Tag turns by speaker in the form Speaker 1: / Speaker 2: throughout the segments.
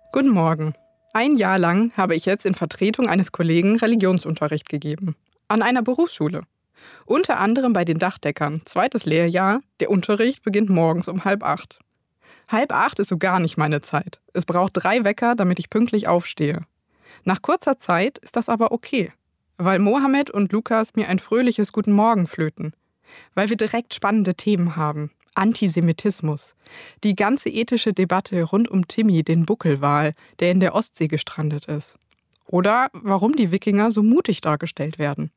Speaker 1: Guten Morgen. Ein Jahr lang habe ich jetzt in Vertretung eines Kollegen Religionsunterricht gegeben. An einer Berufsschule. Unter anderem bei den Dachdeckern, 2. Lehrjahr. Der Unterricht beginnt morgens um 7:30. 7:30 ist so gar nicht meine Zeit. Es braucht 3 Wecker, damit ich pünktlich aufstehe. Nach kurzer Zeit ist das aber okay, weil Mohammed und Lukas mir ein fröhliches Guten Morgen flöten. Weil wir direkt spannende Themen haben. Antisemitismus. Die ganze ethische Debatte rund um Timmy, den Buckelwal, der in der Ostsee gestrandet ist. Oder warum die Wikinger so mutig dargestellt werden.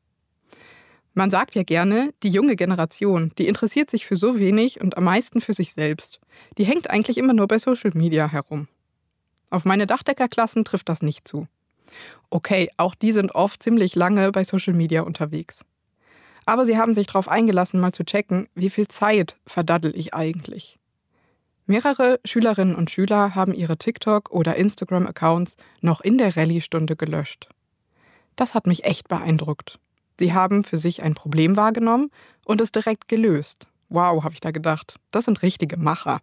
Speaker 1: Man sagt ja gerne, die junge Generation, die interessiert sich für so wenig und am meisten für sich selbst. Die hängt eigentlich immer nur bei Social Media herum. Auf meine Dachdeckerklassen trifft das nicht zu. Okay, auch die sind oft ziemlich lange bei Social Media unterwegs. Aber sie haben sich darauf eingelassen, mal zu checken, wie viel Zeit verdaddel ich eigentlich. Mehrere Schülerinnen und Schüler haben ihre TikTok- oder Instagram-Accounts noch in der Rallye-Stunde gelöscht. Das hat mich echt beeindruckt. Sie haben für sich ein Problem wahrgenommen und es direkt gelöst. Wow, habe ich da gedacht, das sind richtige Macher.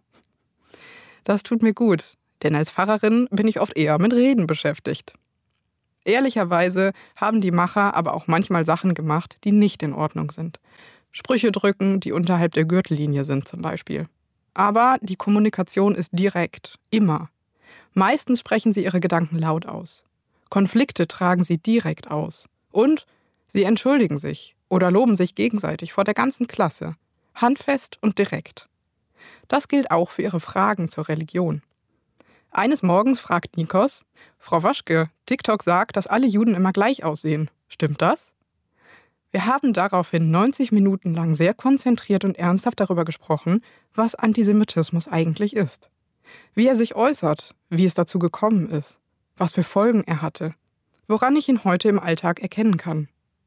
Speaker 1: Das tut mir gut, denn als Pfarrerin bin ich oft eher mit Reden beschäftigt. Ehrlicherweise haben die Macher aber auch manchmal Sachen gemacht, die nicht in Ordnung sind. Sprüche drücken, die unterhalb der Gürtellinie sind zum Beispiel. Aber die Kommunikation ist direkt, immer. Meistens sprechen sie ihre Gedanken laut aus. Konflikte tragen sie direkt aus. Und sie entschuldigen sich oder loben sich gegenseitig vor der ganzen Klasse. Handfest und direkt. Das gilt auch für ihre Fragen zur Religion. Eines Morgens fragt Nikos: Frau Waschke, TikTok sagt, dass alle Juden immer gleich aussehen. Stimmt das? Wir haben daraufhin 90 Minuten lang sehr konzentriert und ernsthaft darüber gesprochen, was Antisemitismus eigentlich ist. Wie er sich äußert, wie es dazu gekommen ist, was für Folgen er hatte, woran ich ihn heute im Alltag erkennen kann.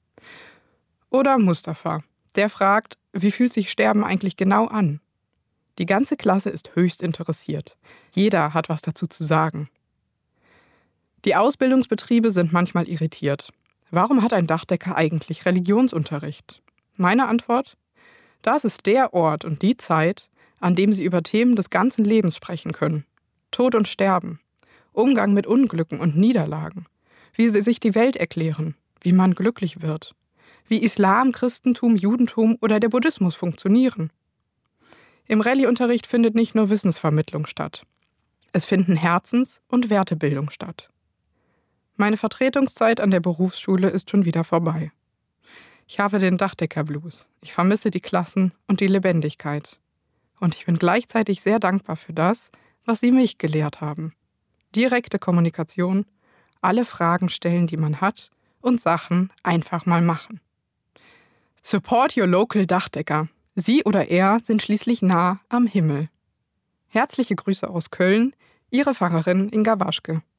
Speaker 1: Oder Mustafa, der fragt, wie fühlt sich Sterben eigentlich genau an? Die ganze Klasse ist höchst interessiert. Jeder hat was dazu zu sagen. Die Ausbildungsbetriebe sind manchmal irritiert. Warum hat ein Dachdecker eigentlich Religionsunterricht? Meine Antwort? Das ist der Ort und die Zeit, an dem sie über Themen des ganzen Lebens sprechen können. Tod und Sterben, Umgang mit Unglücken und Niederlagen, wie sie sich die Welt erklären, wie man glücklich wird, wie Islam, Christentum, Judentum oder der Buddhismus funktionieren. Im Rallye-Unterricht findet nicht nur Wissensvermittlung statt. Es finden Herzens- und Wertebildung statt. Meine Vertretungszeit an der Berufsschule ist schon wieder vorbei. Ich habe den Dachdecker-Blues. Ich vermisse die Klassen und die Lebendigkeit. Und ich bin gleichzeitig sehr dankbar für das, was sie mich gelehrt haben. Direkte Kommunikation, alle Fragen stellen, die man hat, und Sachen einfach mal machen. Support your local Dachdecker. Sie oder er sind schließlich nah am Himmel. Herzliche Grüße aus Köln, Ihre Pfarrerin Inga Waschke.